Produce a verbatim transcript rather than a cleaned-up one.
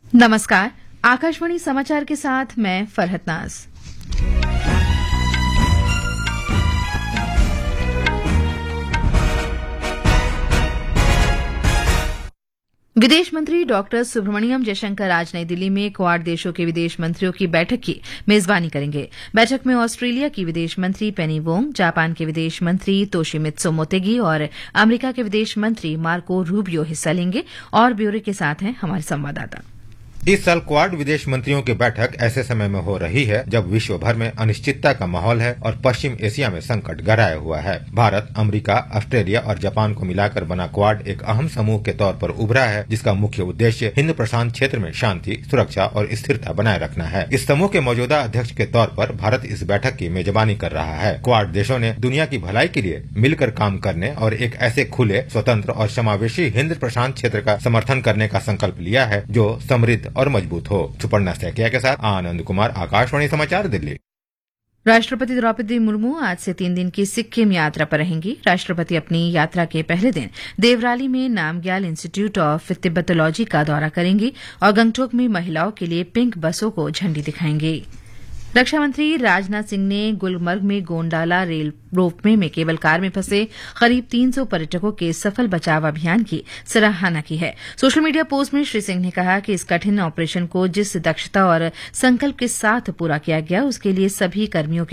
नमस्कार, आकाशवाणी समाचार के साथ मैं फरहत नाज। विदेश मंत्री डॉक्टर सुब्रमण्यम जयशंकर आज नई दिल्ली में क्वाड देशों के विदेश मंत्रियों की बैठक की मेजबानी करेंगे। बैठक में ऑस्ट्रेलिया की विदेश मंत्री पेनी वोंग, जापान के विदेश मंत्री तोशिमित्सु मोतेगी और अमेरिका के विदेश मंत्री मार्को रूबियो हिस्सा लेंगे। और ब्यौरे के साथ हैं हमारे संवाददाता। इस साल क्वाड विदेश मंत्रियों की बैठक ऐसे समय में हो रही है जब विश्व भर में अनिश्चितता का माहौल है और पश्चिम एशिया में संकट गहराया हुआ है। भारत, अमेरिका, ऑस्ट्रेलिया और जापान को मिलाकर बना क्वाड एक अहम समूह के तौर पर उभरा है, जिसका मुख्य उद्देश्य हिंद प्रशांत क्षेत्र में शांति, सुरक्षा और स्थिरता बनाए रखना है। इस समूह के मौजूदा अध्यक्ष के तौर पर भारत इस बैठक की मेजबानी कर रहा है। क्वाड देशों ने दुनिया की भलाई के लिए मिलकर काम करने और एक ऐसे खुले, स्वतंत्र और समावेशी हिंद प्रशांत क्षेत्र का समर्थन करने का संकल्प लिया है जो समृद्ध और मजबूत हो। सुपर्णा सैकिया के साथ आनंद कुमार, आकाशवाणी समाचार, दिल्ली। राष्ट्रपति द्रौपदी मुर्मू आज से तीन दिन की सिक्किम यात्रा पर रहेंगी। राष्ट्रपति अपनी यात्रा के पहले दिन देवराली में नामग्याल इंस्टीट्यूट ऑफ तिब्बतोलॉजी का दौरा करेंगी और गंगटोक में महिलाओं के लिए पिंक बसों को झंडी दिखाएंगे। रक्षा मंत्री राजनाथ सिंह ने गुलमर्ग में गोंडाला रेल रोपवे में केबल कार में फंसे करीब तीन सौ पर्यटकों के सफल बचाव अभियान की सराहना की है। सोशल मीडिया पोस्ट में श्री सिंह ने कहा कि इस कठिन ऑपरेशन को जिस दक्षता और संकल्प के साथ पूरा किया गया, उसके लिए सभी कर्मियों के